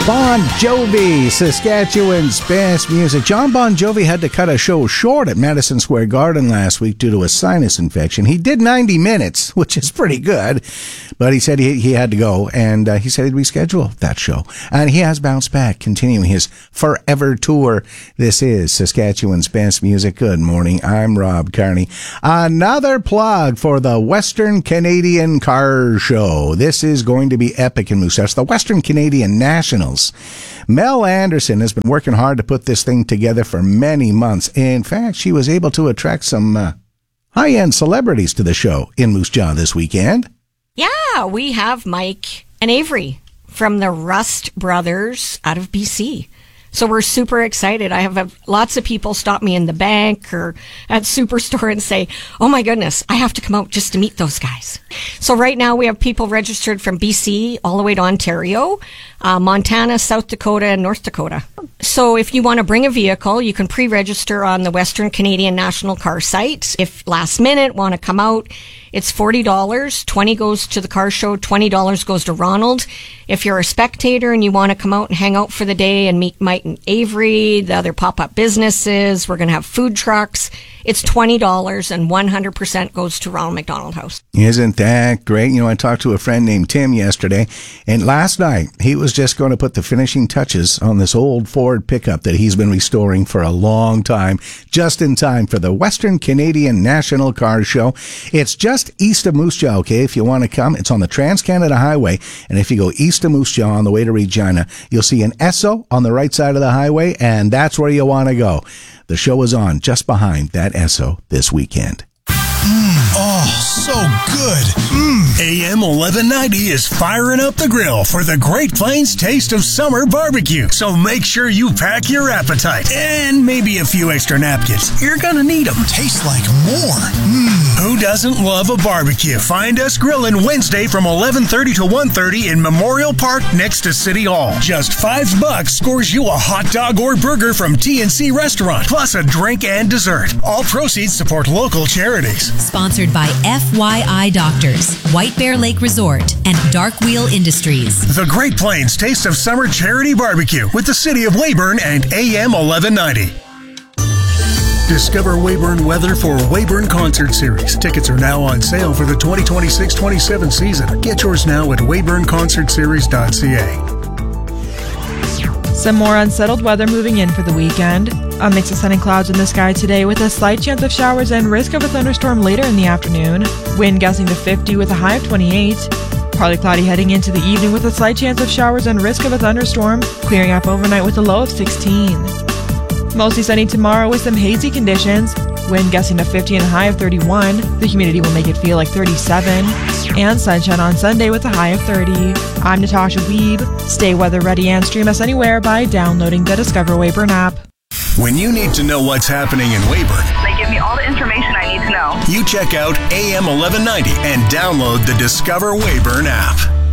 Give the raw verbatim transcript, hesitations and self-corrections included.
Bon Jovi, Saskatchewan's best music. John Bon Jovi had to cut a show short at Madison Square Garden last week due to a sinus infection. He did ninety minutes, which is pretty good, but he said he, he had to go, and uh, he said he'd reschedule that show. And he has bounced back, continuing his forever tour. This is Saskatchewan's best music. Good morning. I'm Rob Carney. Another plug for the Western Canadian Car Show. This is going to be epic in Moose Jaw. It's the Western Canadian Nationals. Mel Anderson has been working hard to put this thing together for many months. In fact, she was able to attract some uh, high-end celebrities to the show in Moose Jaw this weekend. Yeah, we have Mike and Avery from the Rust Brothers out of B C. So we're super excited. I have a, lots of people stop me in the bank or at Superstore and say, oh my goodness, I have to come out just to meet those guys. So right now we have people registered from B C all the way to Ontario, uh, Montana, South Dakota, and North Dakota. So if you want to bring a vehicle, you can pre-register on the Western Canadian National Car site. If last minute want to come out, it's forty dollars. twenty dollars goes to the car show, twenty dollars goes to Ronald. If you're a spectator and you want to come out and hang out for the day and meet Mike and Avery, the other pop-up businesses, we're going to have food trucks. It's twenty dollars and one hundred percent goes to Ronald McDonald House. Isn't that great? You know, I talked to a friend named Tim yesterday, and last night he was just going to put the finishing touches on this old Ford pickup that he's been restoring for a long time, just in time for the Western Canadian National Car Show. It's just east of Moose Jaw, okay, if you want to come. It's on the Trans-Canada Highway, and if you go east of Moose Jaw on the way to Regina, you'll see an Esso on the right side of the highway, and that's where you want to go. The show is on just behind that Esso this weekend. Mm, oh, so good. Mm. A M eleven ninety is firing up the grill for the Great Plains Taste of Summer Barbecue. So make sure you pack your appetite and maybe a few extra napkins. You're gonna need them. Tastes like more. Mm. Who doesn't love a barbecue? Find us grilling Wednesday from eleven thirty to one thirty in Memorial Park next to City Hall. Just five bucks scores you a hot dog or burger from T and C Restaurant, plus a drink and dessert. All proceeds support local charities. Sponsored by F Y I Doctors, White Bear Lake Resort, and Dark Wheel Industries. The Great Plains Taste of Summer Charity Barbecue with the City of Weyburn and A M eleven ninety. Discover Weyburn weather for Weyburn Concert Series. Tickets are now on sale for the twenty twenty-six twenty-seven season. Get yours now at weyburn concert series dot c a. Some more unsettled weather moving in for the weekend. A mix of sun and clouds in the sky today with a slight chance of showers and risk of a thunderstorm later in the afternoon. Wind gusting to fifty with a high of twenty-eight. Partly cloudy heading into the evening with a slight chance of showers and risk of a thunderstorm, clearing up overnight with a low of sixteen. Mostly sunny tomorrow with some hazy conditions. Wind gusting to fifty and a high of thirty-one. The humidity will make it feel like thirty-seven. And sunshine on Sunday with a high of thirty. I'm Natasha Weeb. Stay weather ready and stream us anywhere by downloading the Discover Weyburn app. When you need to know what's happening in Weyburn, they give me all the information I need to know. You check out A M eleven ninety and download the Discover Weyburn app.